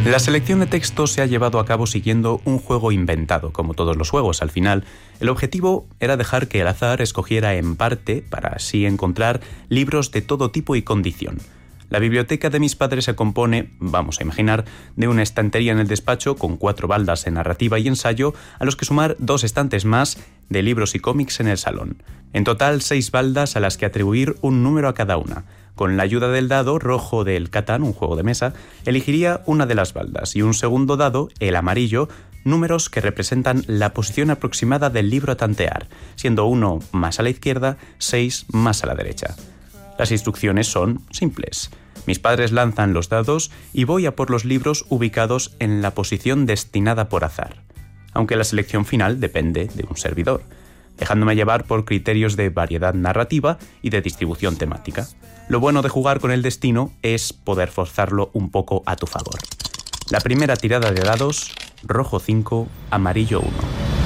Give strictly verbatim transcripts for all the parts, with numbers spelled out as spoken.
La selección de texto se ha llevado a cabo siguiendo un juego inventado, como todos los juegos. Al final, el objetivo era dejar que el azar escogiera en parte para así encontrar libros de todo tipo y condición. La biblioteca de mis padres se compone, vamos a imaginar, de una estantería en el despacho con cuatro baldas en narrativa y ensayo, a los que sumar dos estantes más de libros y cómics en el salón. En total, seis baldas a las que atribuir un número a cada una. Con la ayuda del dado rojo del Catán, un juego de mesa, elegiría una de las baldas y un segundo dado, el amarillo, números que representan la posición aproximada del libro a tantear, siendo uno más a la izquierda, seis más a la derecha. Las instrucciones son simples. Mis padres lanzan los dados y voy a por los libros ubicados en la posición destinada por azar, aunque la selección final depende de un servidor, dejándome llevar por criterios de variedad narrativa y de distribución temática. Lo bueno de jugar con el destino es poder forzarlo un poco a tu favor. La primera tirada de dados, rojo cinco, amarillo uno.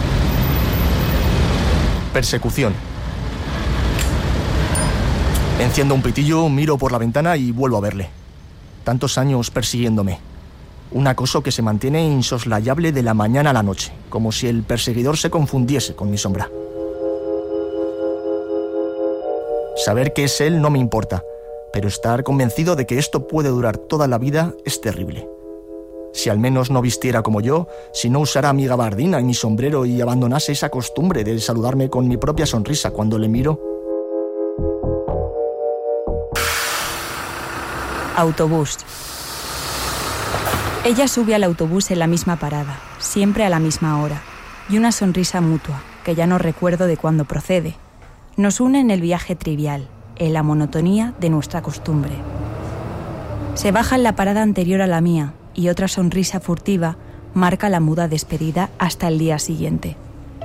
Persecución. Enciendo un pitillo, miro por la ventana y vuelvo a verle. Tantos años persiguiéndome. Un acoso que se mantiene insoslayable de la mañana a la noche, como si el perseguidor se confundiese con mi sombra. Saber que es él no me importa, pero estar convencido de que esto puede durar toda la vida es terrible. Si al menos no vistiera como yo, si no usara mi gabardina y mi sombrero y abandonase esa costumbre de saludarme con mi propia sonrisa cuando le miro. Autobús. Ella sube al autobús en la misma parada, siempre a la misma hora, y una sonrisa mutua, que ya no recuerdo de cuándo procede. Nos une en el viaje trivial, en la monotonía de nuestra costumbre. Se baja en la parada anterior a la mía, y otra sonrisa furtiva marca la muda despedida hasta el día siguiente.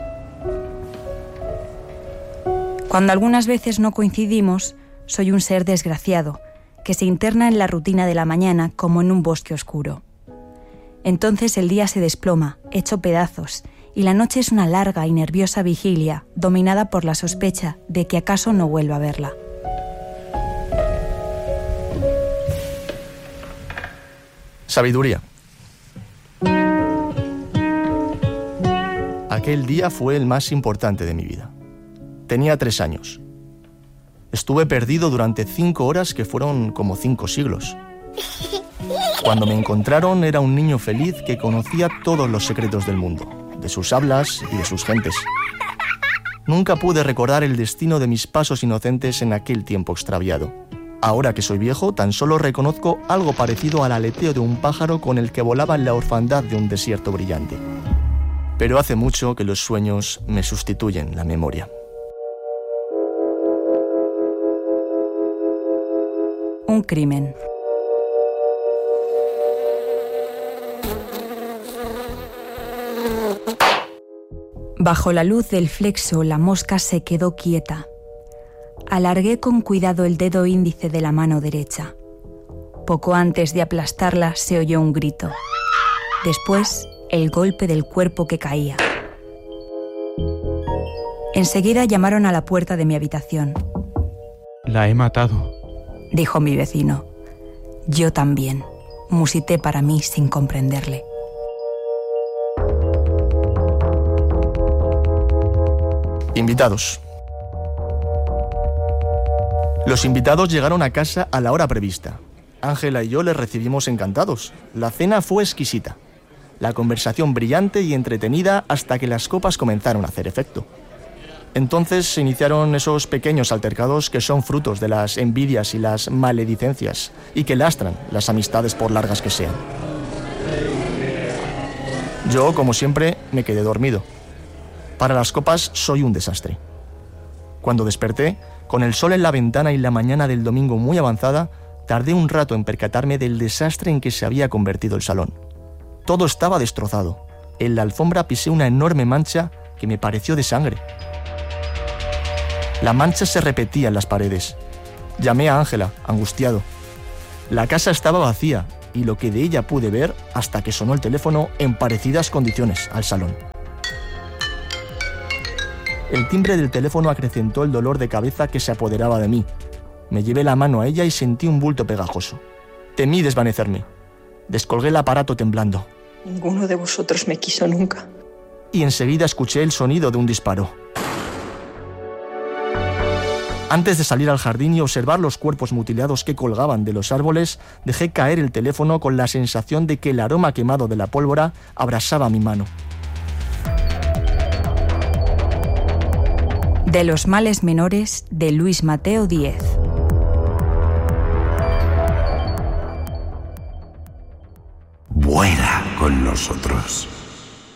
Cuando algunas veces no coincidimos, soy un ser desgraciado, que se interna en la rutina de la mañana como en un bosque oscuro. Entonces el día se desploma, hecho pedazos, y la noche es una larga y nerviosa vigilia, dominada por la sospecha de que acaso no vuelva a verla. Sabiduría. Aquel día fue el más importante de mi vida. Tenía tres años. Estuve perdido durante cinco horas que fueron como cinco siglos. Cuando me encontraron era un niño feliz que conocía todos los secretos del mundo, de sus hablas y de sus gentes. Nunca pude recordar el destino de mis pasos inocentes en aquel tiempo extraviado. Ahora que soy viejo, tan solo reconozco algo parecido al aleteo de un pájaro con el que volaba en la orfandad de un desierto brillante. Pero hace mucho que los sueños me sustituyen la memoria. Un crimen. Bajo la luz del flexo, la mosca se quedó quieta. Alargué con cuidado el dedo índice de la mano derecha. Poco antes de aplastarla se oyó un grito. Después, el golpe del cuerpo que caía. Enseguida llamaron a la puerta de mi habitación. La he matado, dijo mi vecino. Yo también, musité para mí sin comprenderle. Invitados. Los invitados llegaron a casa a la hora prevista. Ángela y yo les recibimos encantados. La cena fue exquisita. La conversación brillante y entretenida hasta que las copas comenzaron a hacer efecto. Entonces se iniciaron esos pequeños altercados que son frutos de las envidias y las maledicencias y que lastran las amistades por largas que sean. Yo, como siempre, me quedé dormido. Para las copas soy un desastre. Cuando desperté, con el sol en la ventana y la mañana del domingo muy avanzada, tardé un rato en percatarme del desastre en que se había convertido el salón. Todo estaba destrozado. En la alfombra pisé una enorme mancha que me pareció de sangre. La mancha se repetía en las paredes. Llamé a Ángela, angustiado. La casa estaba vacía y lo que de ella pude ver hasta que sonó el teléfono en parecidas condiciones al salón. El timbre del teléfono acrecentó el dolor de cabeza que se apoderaba de mí. Me llevé la mano a ella y sentí un bulto pegajoso. Temí desvanecerme. Descolgué el aparato temblando. Ninguno de vosotros me quiso nunca. Y enseguida escuché el sonido de un disparo. Antes de salir al jardín y observar los cuerpos mutilados que colgaban de los árboles, dejé caer el teléfono con la sensación de que el aroma quemado de la pólvora abrasaba mi mano. De los males menores, de Luis Mateo Díez. Vuela con nosotros.